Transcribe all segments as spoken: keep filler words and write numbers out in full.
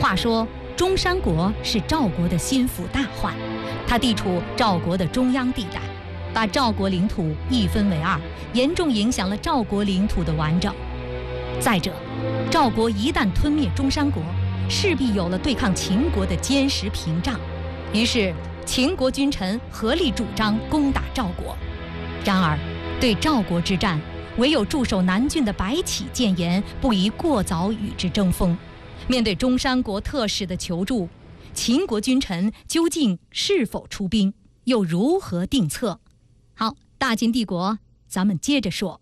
话说，中山国是赵国的心腹大患，他地处赵国的中央地带，把赵国领土一分为二，严重影响了赵国领土的完整。再者，赵国一旦吞灭中山国，势必有了对抗秦国的坚实屏障。于是，秦国君臣合力主张攻打赵国。然而，对赵国之战，唯有驻守南郡的白起谏言，不宜过早与之争锋。面对中山国特使的求助，秦国君臣究竟是否出兵，又如何定策？好，大秦帝国，咱们接着说。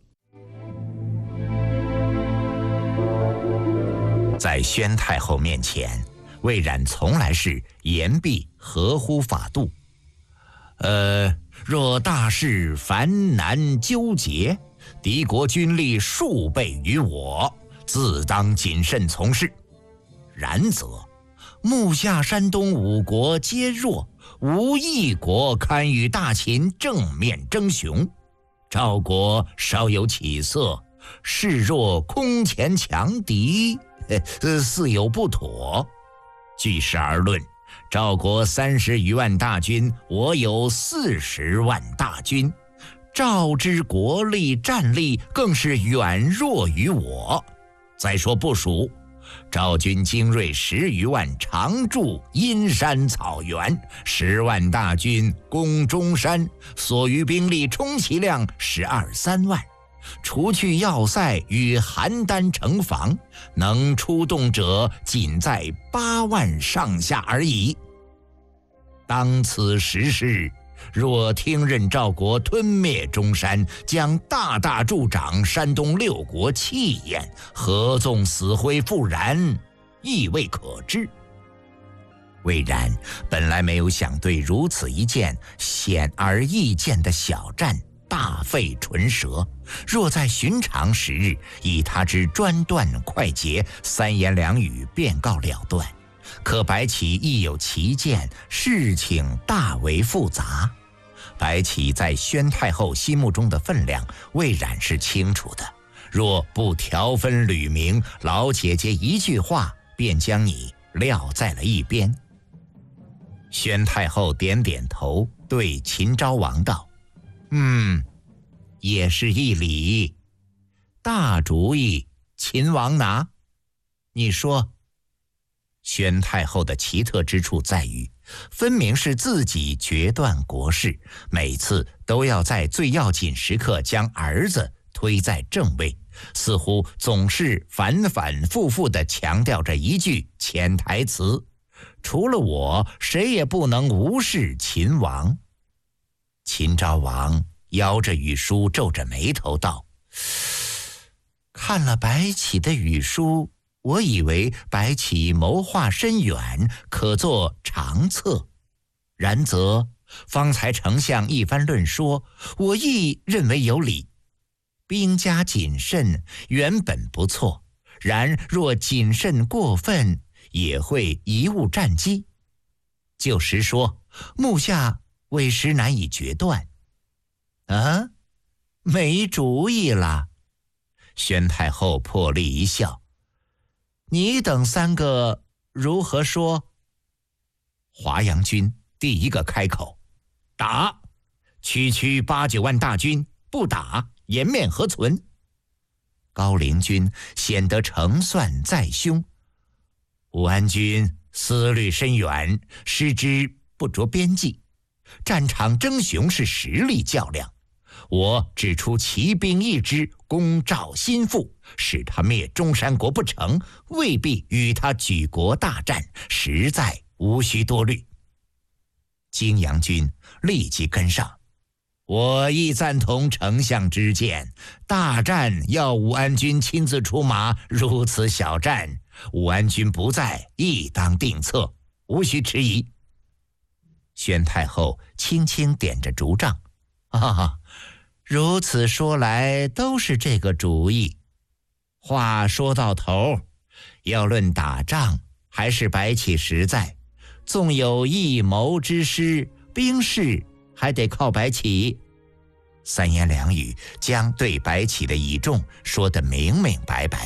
在宣太后面前，魏冉从来是言必合乎法度。呃，若大事繁难纠结，敌国军力数倍于我，自当谨慎从事。然则，目下山东五国皆弱，无一国堪与大秦正面争雄。赵国稍有起色，视若空前强敌，呃，似有不妥。据实而论，赵国三十余万大军，我有四十万大军，赵之国力战力更是远弱于我。再说部署，赵军精锐十余万，常驻阴山草原，十万大军攻中山，所余兵力充其量十二三万，除去要塞与邯郸城防，能出动者仅在八万上下而已。当此时势，若听任赵国吞灭中山，将大大助长山东六国气焰，合纵死灰复燃，亦未可知。魏冉本来没有想对如此一件显而易见的小战大费唇舌，若在寻常时日，以他之专断快捷，三言两语便告了断。可白起亦有其见，事情大为复杂。白起在宣太后心目中的分量，魏冉是清楚的。若不条分缕明，老姐姐一句话便将你撂在了一边。宣太后点点头，对秦昭王道：“嗯，也是一理。大主意，秦王拿。你说。”宣太后的奇特之处在于，分明是自己决断国事，每次都要在最要紧时刻将儿子推在正位，似乎总是反反复复地强调着一句潜台词：除了我，谁也不能无视秦王。秦昭王摇着羽书，皱着眉头道：“看了白起的羽书，我以为白起谋划深远，可作长策。然则方才丞相一番论说，我亦认为有理。兵家谨慎原本不错，然若谨慎过分，也会贻误战机。就实说，目下委实难以决断。”啊，没主意了。宣太后破例一笑：“你等三个如何说？”华阳君第一个开口：“打！区区八九万大军，不打颜面何存？”高陵君显得成算在胸：“武安君思虑深远，失之不着边际。战场争雄是实力较量，我只出骑兵一支攻赵心腹，使他灭中山国不成，未必与他举国大战，实在无需多虑。”荆阳君立即跟上：“我亦赞同丞相之见，大战要武安君亲自出马，如此小战，武安君不在，亦当定策，无需迟疑。”宣太后轻轻点着烛帐：“啊，如此说来，都是这个主意。话说到头，要论打仗，还是白起实在。纵有一谋之师，兵势还得靠白起。”三言两语将对白起的倚重说得明明白白。